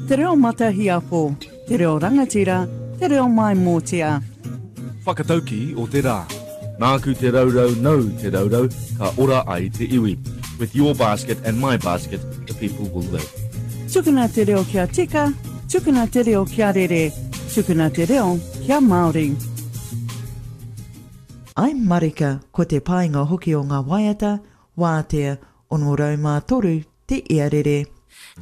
Te reo matahiapo, te reo rangatira, te reo mai mōtia. Whakatauki o te rā. Nāku te raurau nau te raurau, ka ora ai te iwi. With your basket and my basket, the people will live. Tukuna te reo kia tika, tukuna te reo kia rere, tukuna te reo kia Māori. Ai Marika, ko te painga hoki o ngā waiata, wātea, ono raumā toru te iarere.